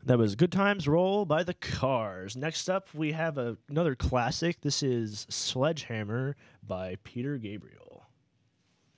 That was Good Times Roll by the Cars. Next up, we have another classic. This is Sledgehammer by Peter Gabriel.